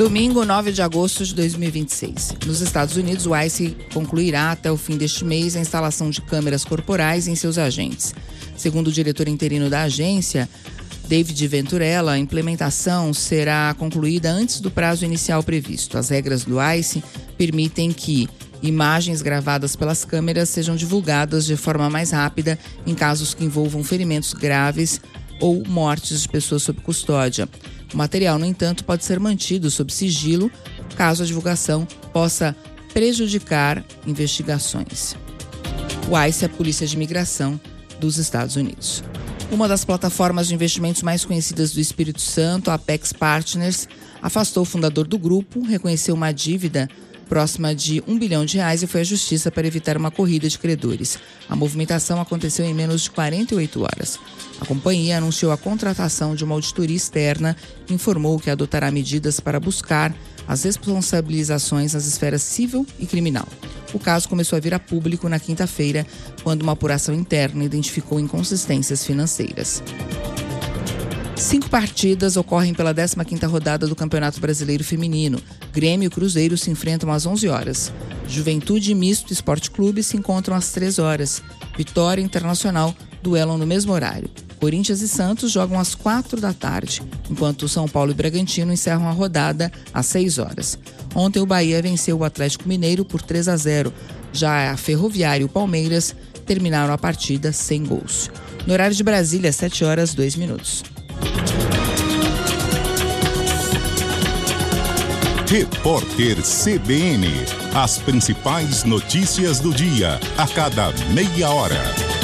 Domingo, 9 de agosto de 2026. Nos Estados Unidos, o ICE concluirá até o fim deste mês a instalação de câmeras corporais em seus agentes. Segundo o diretor interino da agência, David Venturella, a implementação será concluída antes do prazo inicial previsto. As regras do ICE permitem que imagens gravadas pelas câmeras sejam divulgadas de forma mais rápida em casos que envolvam ferimentos graves ou mortes de pessoas sob custódia. O material, no entanto, pode ser mantido sob sigilo caso a divulgação possa prejudicar investigações. O ICE é a Polícia de Imigração dos Estados Unidos. Uma das plataformas de investimentos mais conhecidas do Espírito Santo, a Apex Partners, afastou o fundador do grupo, reconheceu uma dívida próxima de R$1 bilhão e foi à justiça para evitar uma corrida de credores. A movimentação aconteceu em menos de 48 horas. A companhia anunciou a contratação de uma auditoria externa e informou que adotará medidas para buscar as responsabilizações nas esferas civil e criminal. O caso começou a vir a público na quinta-feira, quando uma apuração interna identificou inconsistências financeiras. 5 partidas ocorrem pela 15ª rodada do Campeonato Brasileiro Feminino. Grêmio e Cruzeiro se enfrentam às 11 horas. Juventude Misto Esporte Clube se encontram às 3 horas. Vitória e Internacional duelam no mesmo horário. Corinthians e Santos jogam às 4 da tarde, enquanto São Paulo e Bragantino encerram a rodada às 6 horas. Ontem o Bahia venceu o Atlético Mineiro por 3-0. Já a Ferroviária e o Palmeiras terminaram a partida sem gols. No horário de Brasília, 7 horas 2 minutos. Repórter CBN. As principais notícias do dia, a cada meia hora.